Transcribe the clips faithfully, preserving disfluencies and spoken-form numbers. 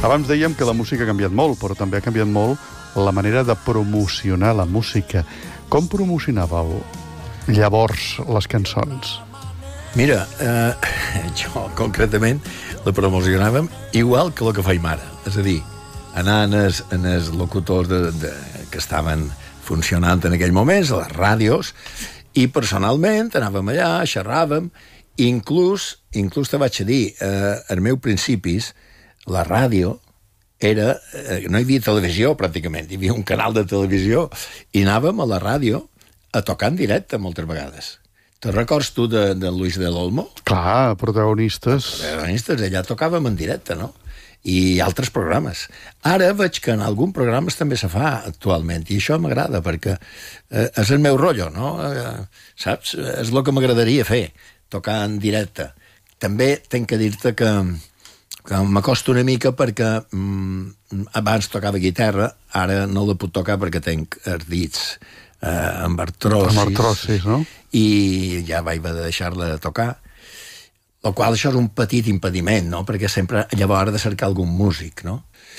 Abans dèiem que la música ha canviat molt, però també ha canviat molt la manera de promocionar la música. Com promocionàveu llavors les cançons? Mira, eh, jo concretament la promocionàvem igual que el que faim ara. És a dir, anant als, als locutors de, de, que estaven funcionant en aquell moment, a les ràdios, i personalment anàvem allà, xerràvem, inclús, inclús te vaig a dir, eh, als meus principis, la ràdio era... Eh, no hi havia televisió, pràcticament, hi havia un canal de televisió, i anàvem a la ràdio a tocar en directe moltes vegades. Te records tu de, de Luis del Olmo? Clar, protagonistes. Protagonistes, allà tocàvem en directe, no? I altres programes. Ara veig que en algun programes també se fa actualment, i això m'agrada, perquè eh, és el meu rotllo, no? Eh, saps? És el que m'agradaria fer, tocar en directe. També tenc que dir-te que, que m'acosta una mica perquè mm, abans tocava guitarra, ara no la puc tocar perquè tenc els dits eh, amb artrosis. Amb artrosis, no? I ja vaig haver de deixar-la de tocar. El qual això és un petit impediment, no? Perquè sempre llavors de cercar algun músic, no?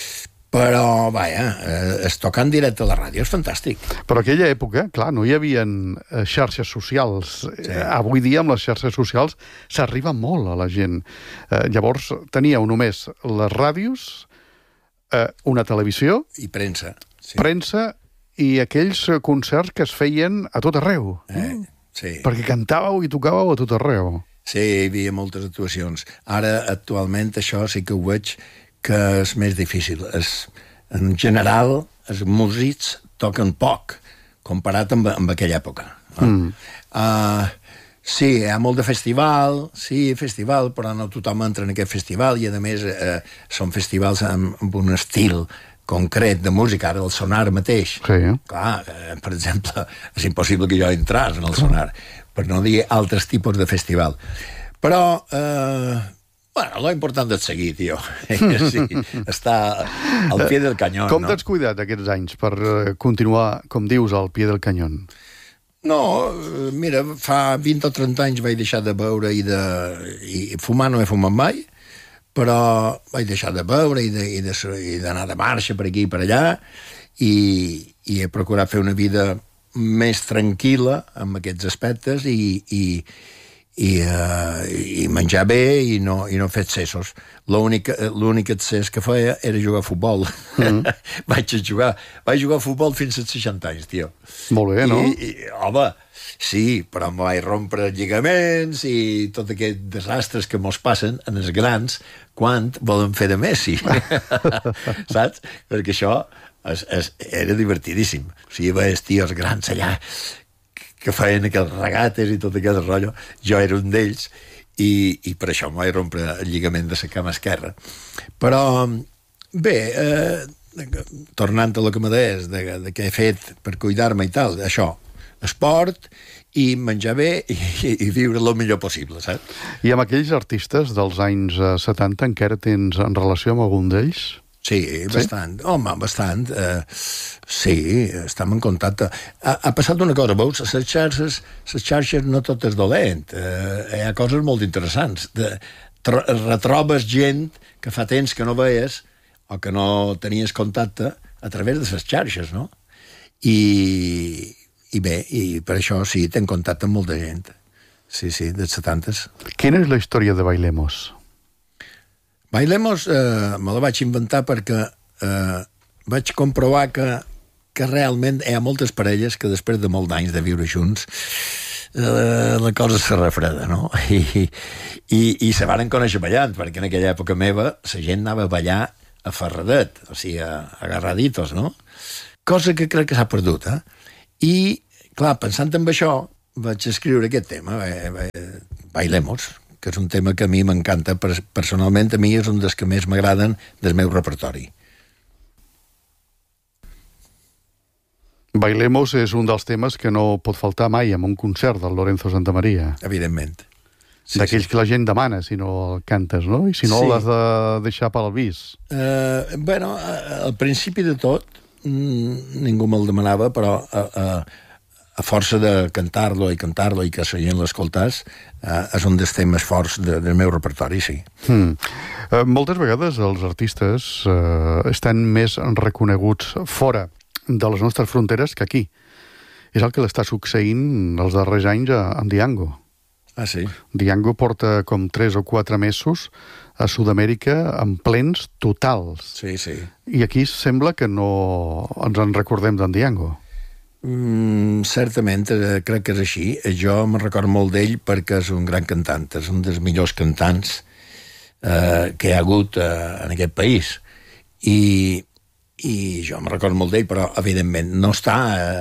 Però, vaja, eh, es tocar en directe a la ràdio és fantàstic. Però aquella època, clar, no hi havia xarxes socials. Sí. Avui dia, amb les xarxes socials, s'arriba molt a la gent. Eh, llavors, teníeu només les ràdios, eh, una televisió... I premsa. Sí. Premsa i aquells concerts que es feien a tot arreu. Eh, sí. Perquè cantàveu i tocàveu a tot arreu. Sí, hi havia moltes actuacions. Ara, actualment, això sí que ho veig que és més difícil. És, en general, els músics toquen poc, comparat amb, amb aquella època. Mm. Uh, sí, hi ha molt de festival, sí, festival, però no tothom entra en aquest festival, i a més eh, són festivals amb, amb un estil concret de música, ara el Sonar mateix. Sí. Clar, eh, per exemple, és impossible que jo entràs en el Sonar, per no dir altres tipus de festival. Però, eh, bueno, lo important és seguir, tio. Sí, està al pie del canyó, Com no? t'has cuidat aquests anys per continuar, com dius, al pie del canyó? No, mira, fa vint o trenta anys vaig deixar de beure i de... I fumar no he fumat mai, però vaig deixar de beure i d'anar de, i de, de marxa per aquí i per allà, i, i he procurat fer una vida més tranquil·la amb aquests aspectes i, i, i, uh, i menjar bé i no, i no fer excessos. L'únic excés que feia era jugar a futbol. Mm. vaig jugar vaig jugar a futbol fins als seixanta anys, tio. Molt bé, no? I, i, home, sí, però em vaig rompre lligaments i tot aquests desastres que mos passen en els grans quan volen fer de Messi. Saps? Perquè això Es, es, era divertidíssim. O sigui, veies tios grans allà que feien aquells regates i tot aquell rotllo. Jo era un d'ells i, i per això em vaig rompre el lligament de la cama esquerra. Però, bé, eh, tornant a lo que me deies, de, de què he fet per cuidar-me i tal, això, esport i menjar bé i, i viure el millor possible, saps? I amb aquells artistes dels anys setanta encara tens en relació amb algun d'ells? Sí, bastant. Sí? Home, bastant. Uh, sí, estem en contacte. Ha, ha passat una cosa, veus? Les xarxes, les xarxes no tot és dolent. Uh, hi ha coses molt interessants. De, retrobes gent que fa temps que no veies o que no tenies contacte a través de les xarxes, no? I, i bé, i per això sí, tenc contacte amb molta gent. Sí, sí, dels setantes. Quina és la història de Bailemos? Bailemos eh, me la vaig inventar perquè eh, vaig comprovar que, que realment hi ha moltes parelles que després de molts anys de viure junts eh, la cosa se refreda, no? I, i, i se varen conèixer ballant, perquè en aquella època meva la gent anava a ballar a ferradet, o sigui, a, a agarraditos, no? Cosa que crec que s'ha perdut, eh? I, clar, pensant en això, vaig escriure aquest tema, eh, eh, Bailemos, que és un tema que a mi m'encanta. Personalment, a mi és un dels que més m'agraden del meu repertori. Bailemos és un dels temes que no pot faltar mai en un concert del Lorenzo Santamaría. Evidentment. Sí, d'aquells sí. Que la gent demana, si no el cantes, no? I si no, sí. L'has de deixar per al vis. Uh, bueno, al principi de tot, ningú me'l demanava, però uh, uh, a força de cantar-lo i cantar-lo i que la gent l'escoltàs, eh, és un dels temes forts de, del meu repertori, sí. Mm. Eh, moltes vegades els artistes eh, estan més reconeguts fora de les nostres fronteres que aquí. És el que l'està succeint els darrers anys a, a Django. Ah, sí? Django porta com tres o quatre mesos a Sud-amèrica en plens totals. Sí, sí. I aquí sembla que no ens en recordem d'en Django. Mm, certament, eh, crec que és així. Jo me'n recordo molt d'ell perquè és un gran cantant, és un dels millors cantants eh, que hi ha hagut eh, en aquest país. I, i jo me'n recordo molt d'ell, però, evidentment, no està eh,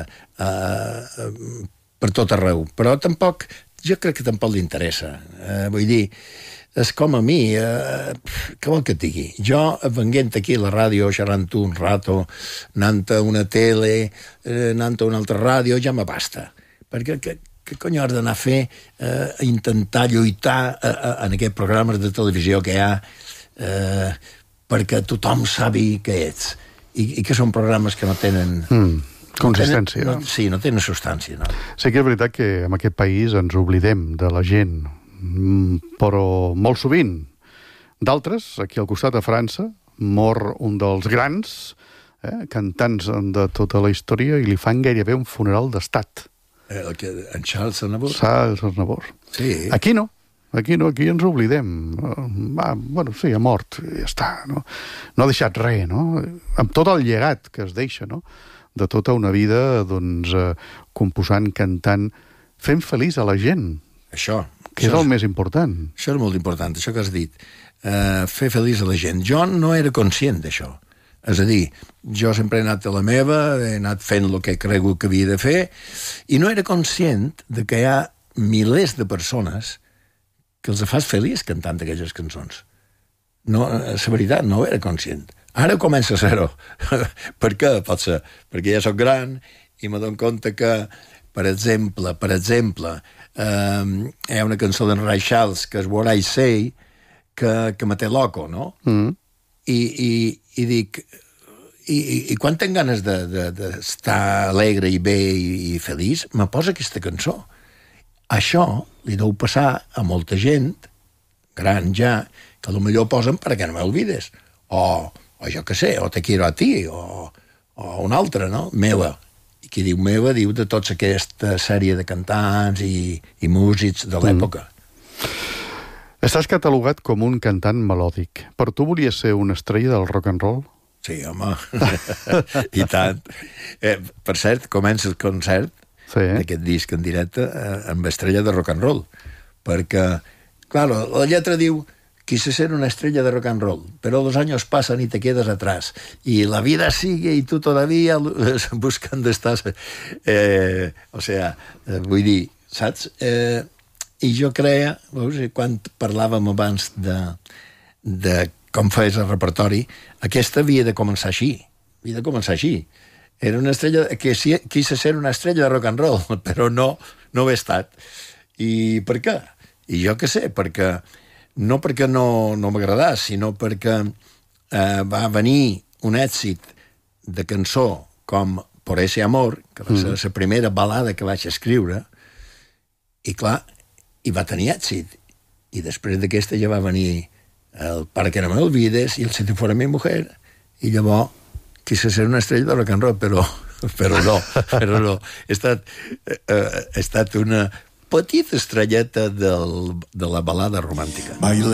eh, per tot arreu. Però tampoc... Jo crec que tampoc li interessa. Eh, vull dir, és com a mi, eh, què vol que et digui? Jo, venint aquí a la ràdio, xerrant un rato, anant a una tele, eh, anant a una altra ràdio, ja me basta. Perquè què, què cony has d'anar a fer, eh, a intentar lluitar eh, eh, en aquests programes de televisió que hi ha, eh, perquè tothom sabi què ets. I, i que són programes que no tenen... Mm. Consistència. No tenen, no, sí, no tenen substància, no. Sí que és veritat que en aquest país ens oblidem de la gent, però molt sovint. D'altres, aquí al costat de França, mor un dels grans eh, cantants de tota la història i li fan gairebé un funeral d'estat. Eh, el que, en Charles Aznavour? Charles Aznavour. Sí. Aquí no. Aquí no, aquí ens oblidem. Ah, bueno, sí, ha mort, ja està, no? No ha deixat res, no? Amb tot el llegat que es deixa, no? De tota una vida, doncs, eh, composant, cantant, fent feliç a la gent. Això. Que això és el més important. Això és molt important, això que has dit. Uh, fer feliç a la gent. Jo no era conscient d'això. És a dir, jo sempre he anat a la meva, he anat fent el que crego que havia de fer, i no era conscient de que hi ha milers de persones que els fas feliç cantant aquelles cançons. No, la veritat, no era conscient. Ara comença a ser-ho. Per què? Pot ser perquè ja soc gran i me dono compte que, per exemple, per exemple, eh, hi ha una cançó d'en Ray Charles, que és What I Say, que, que me té loco, no? Mm. I, i, i dic... I, i, i quan tinc ganes d'estar de, de, de alegre i bé i, i feliç, me posa aquesta cançó. Això li deu passar a molta gent, gran ja, que potser posen perquè no m'olvides. O... o jo què sé, o Te quiero a ti, o, o una altra, no? Meva. I qui diu meva diu de tota aquesta sèrie de cantants i, i músics de l'època. Mm. Estàs catalogat com un cantant melòdic. Per tu volies ser una estrella del rock and roll? Sí, home. I tant. Eh, per cert, comença el concert sí, eh? d'aquest disc en directe eh, amb estrella de rock and roll. Perquè, clar, la lletra diu quise ser una estrella de rock and roll, pero los años pasan y te quedas atrás. Y la vida sigue y tú todavía buscando estás... Eh, o sea, eh, vull dir, saps? Eh, I jo creia, veus, quan parlàvem abans de, de com feies el repertori, aquesta havia de començar així. Havia de començar així. Era una estrella... que sí, quise ser una estrella de rock and roll, però no, no ho he estat. I per què? I jo què sé, perquè... no perquè no, no m'agradàs, sinó perquè eh, va venir un èxit de cançó com Por ese amor, que va ser mm. la primera balada que vaig escriure, i clar, i va tenir èxit. I després d'aquesta ja va venir el Para que no me olvides i el Si te fuera mi mujer, i llavors quise ser una estrella de rock and roll, però, però no, però no. He estat, eh, he estat una petita estrelleta del, de la balada romàntica. Baila